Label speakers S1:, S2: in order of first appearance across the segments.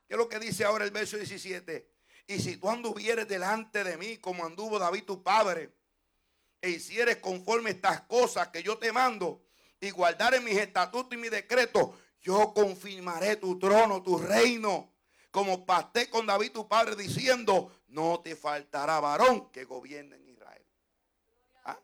S1: ¿Qué es lo que dice ahora el verso 17? Y si tú anduvieres delante de mí como anduvo David tu padre, e hicieres conforme estas cosas que yo te mando, y guardares mis estatutos y mis decretos, yo confirmaré tu trono, tu reino, como pacté con David tu padre, diciendo, no te faltará varón que gobierne en Israel. ¿Ah?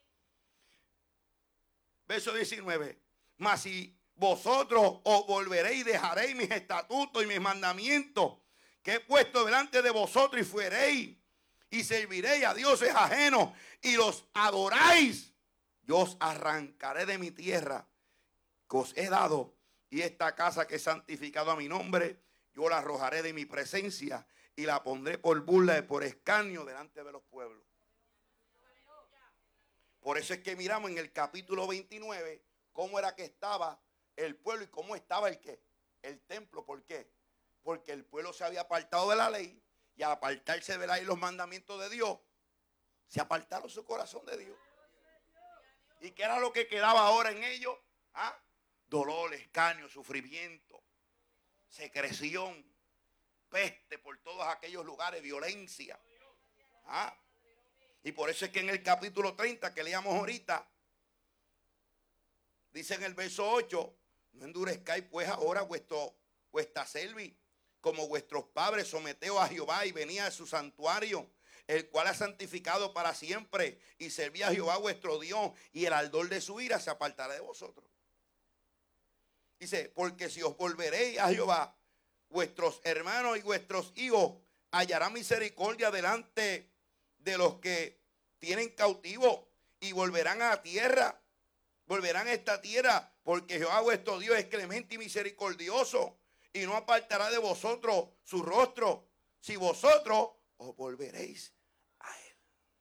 S1: Verso 19. Mas si vosotros os volveréis y dejaréis mis estatutos y mis mandamientos que he puesto delante de vosotros, y fueréis y serviréis a dioses ajenos y los adoráis, yo os arrancaré de mi tierra que os he dado, y esta casa que he santificado a mi nombre, yo la arrojaré de mi presencia y la pondré por burla y por escarnio delante de los pueblos. Por eso es que miramos en el capítulo 29 cómo era que estaba el pueblo y cómo estaba el qué, el templo. ¿Por qué? Porque el pueblo se había apartado de la ley, y al apartarse de la ley y los mandamientos de Dios, se apartaron su corazón de Dios. ¿Y qué era lo que quedaba ahora en ellos? ¿Ah? Dolor, escarnio, sufrimiento, secreción, peste por todos aquellos lugares, violencia. ¿Ah? Y por eso es que en el capítulo 30 que leíamos ahorita, dice en el verso 8, no endurezcáis pues ahora vuestra cerviz, como vuestros padres, someteos a Jehová y venid a su santuario, el cual ha santificado para siempre, y serví a Jehová vuestro Dios, y el ardor de su ira se apartará de vosotros. Dice, porque si os volveréis a Jehová, vuestros hermanos y vuestros hijos hallarán misericordia delante de los que tienen cautivo, y volverán a la tierra, volverán a esta tierra, porque Jehová vuestro Dios es clemente y misericordioso, y no apartará de vosotros su rostro, si vosotros os volveréis a él.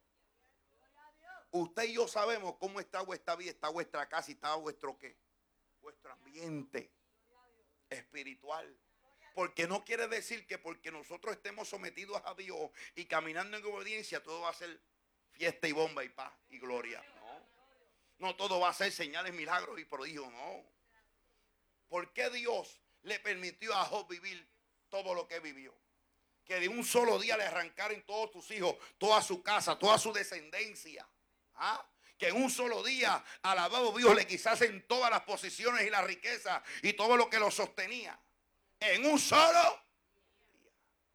S1: Usted y yo sabemos cómo está vuestra vida, está vuestra casa y está vuestro qué, vuestro ambiente espiritual. Porque no quiere decir que porque nosotros estemos sometidos a Dios y caminando en obediencia, todo va a ser fiesta y bomba y paz y gloria. No todo va a ser señales, milagros y prodigios, no. ¿Por qué Dios le permitió a Job vivir todo lo que vivió? Que de un solo día le arrancaron todos sus hijos, toda su casa, toda su descendencia. ¿Ah? Que en un solo día, alabado Dios, le quitasen todas las posiciones y la riqueza y todo lo que lo sostenía. En un solo día.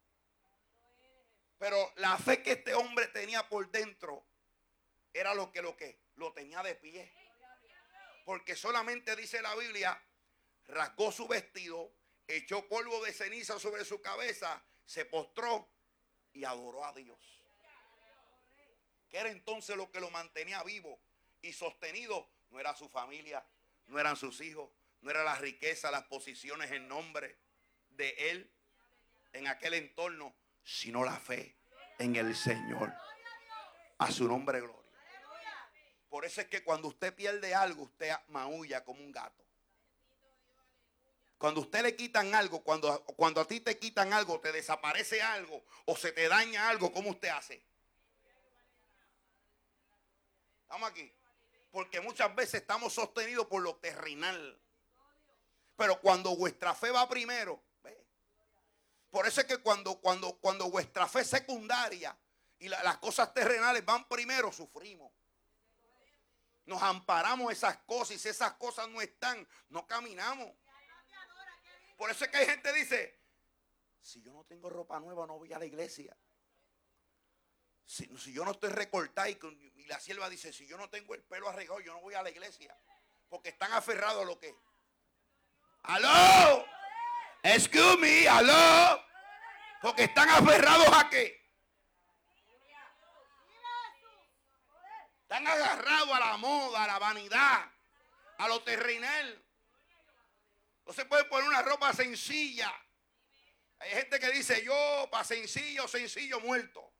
S1: Pero la fe que este hombre tenía por dentro era lo que lo tenía de pie. Porque solamente dice la Biblia, rasgó su vestido, echó polvo de ceniza sobre su cabeza, se postró y adoró a Dios. Que era entonces lo que lo mantenía vivo y sostenido. No era su familia, no eran sus hijos, no era la riqueza, las posiciones en nombre de él en aquel entorno, sino la fe en el Señor. A su nombre gloria. Por eso es que cuando usted pierde algo, usted maulla como un gato. Cuando usted le quitan algo, cuando a ti te quitan algo, te desaparece algo o se te daña algo, ¿cómo usted hace? Estamos aquí. Porque muchas veces estamos sostenidos por lo terrenal. Pero cuando vuestra fe va primero, ¿ve? Por eso es que cuando vuestra fe es secundaria y las cosas terrenales van primero, sufrimos. Nos amparamos esas cosas, y si esas cosas no están, no caminamos. Por eso es que hay gente que dice, si yo no tengo ropa nueva, no voy a la iglesia. Si yo no estoy recortada, y la sierva dice, si yo no tengo el pelo arreglado, yo no voy a la iglesia. Porque están aferrados a lo que. ¡Aló! Excuse me, aló. Porque están aferrados a qué. Están agarrados a la moda, a la vanidad, a lo terrenal. No se puede poner una ropa sencilla. Hay gente que dice, yo para sencillo muerto.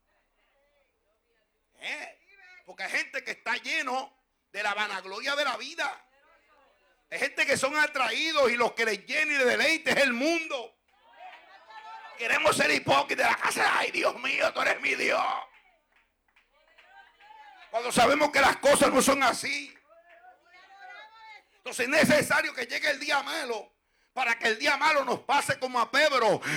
S1: Porque hay gente que está lleno de la vanagloria de la vida. Hay gente que son atraídos y los que les llena y les deleite es el mundo. Queremos ser hipócritas de la casa. Ay, Dios mío, tú eres mi Dios. Cuando sabemos que las cosas no son así. Entonces es necesario que llegue el día malo, para que el día malo nos pase como a Pedro.